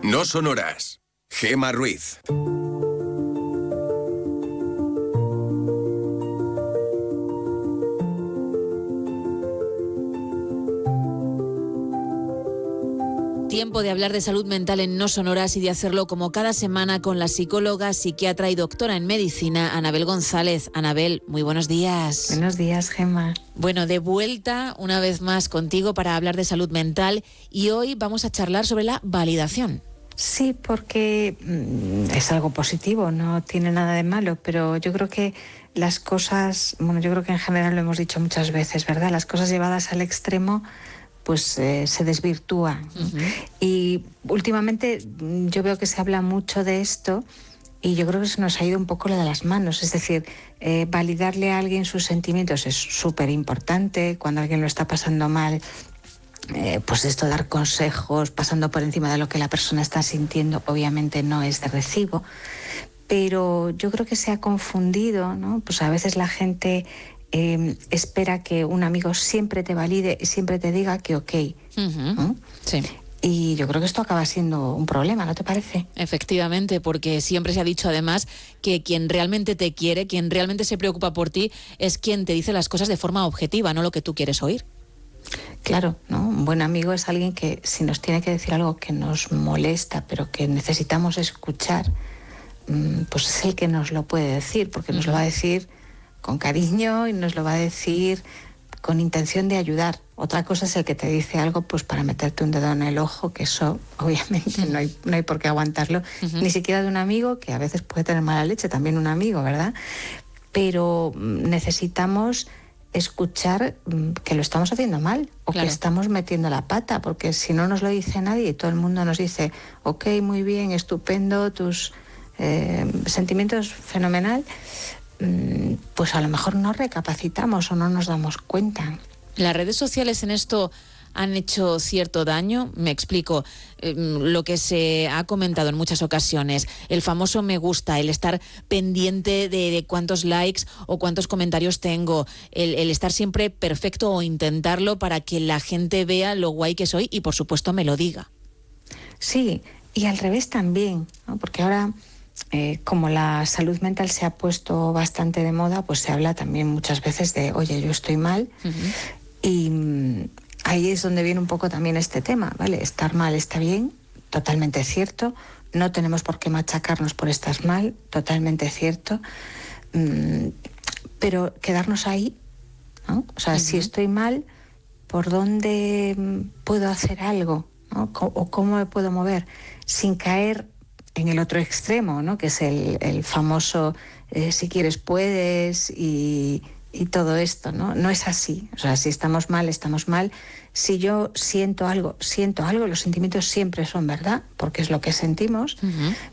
No sonoras. Gemma Ruiz. Tiempo de hablar de salud mental en No Sonoras y de hacerlo como cada semana con la psicóloga, psiquiatra y doctora en medicina, Anabel González. Anabel, muy buenos días. Buenos días, Gemma. Bueno, de vuelta una vez más contigo para hablar de salud mental y hoy vamos a charlar sobre la validación. Sí, porque es algo positivo, no tiene nada de malo, pero yo creo que las cosas, yo creo que en general lo hemos dicho muchas veces, ¿verdad? Las cosas llevadas al extremo pues se desvirtúa. Uh-huh. Y últimamente yo veo que se habla mucho de esto y yo creo que se nos ha ido un poco lo de las manos. Es decir, validarle a alguien sus sentimientos es súper importante. Cuando alguien lo está pasando mal, pues esto, dar consejos pasando por encima de lo que la persona está sintiendo, obviamente no es de recibo. Pero yo creo que se ha confundido, ¿no? Pues a veces la gente espera que un amigo siempre te valide y siempre te diga que ok. Uh-huh. ¿no? Sí. Y yo creo que esto acaba siendo un problema, ¿no te parece? Efectivamente, porque siempre se ha dicho además que quien realmente te quiere, quien realmente se preocupa por ti, es quien te dice las cosas de forma objetiva, no lo que tú quieres oír. Claro, ¿no? Un buen amigo es alguien que si nos tiene que decir algo que nos molesta, pero que necesitamos escuchar, pues es el que nos lo puede decir, porque nos lo va a decir con cariño y nos lo va a decir con intención de ayudar. Otra cosa es el que te dice algo pues para meterte un dedo en el ojo, que eso obviamente no hay por qué aguantarlo, ni siquiera de un amigo, que a veces puede tener mala leche, también un amigo, ¿verdad? Pero necesitamos escuchar que lo estamos haciendo mal o claro, que estamos metiendo la pata, porque si no nos lo dice nadie y todo el mundo nos dice ok, muy bien, estupendo, tus sentimientos fenomenal, pues a lo mejor no recapacitamos o no nos damos cuenta. Las redes sociales en esto han hecho cierto daño. Me explico. Lo que se ha comentado en muchas ocasiones, el famoso me gusta, el estar pendiente de cuántos likes o cuántos comentarios tengo, el estar siempre perfecto o intentarlo para que la gente vea lo guay que soy y por supuesto me lo diga. Sí, y al revés también, ¿no? Porque ahora como la salud mental se ha puesto bastante de moda, pues se habla también muchas veces de, oye, yo estoy mal. Uh-huh. Y ahí es donde viene un poco también este tema, ¿vale? Estar mal está bien, totalmente cierto. No tenemos por qué machacarnos por estar mal, totalmente cierto. Pero quedarnos ahí, ¿no? O sea, uh-huh, si estoy mal, ¿por dónde puedo hacer algo? ¿No? ¿O cómo me puedo mover? Sin caer en el otro extremo, ¿no? Que es el famoso si quieres puedes y todo esto, ¿no? No es así. O sea, si estamos mal, estamos mal. Si yo siento algo, los sentimientos siempre son verdad, porque es lo que sentimos, uh-huh,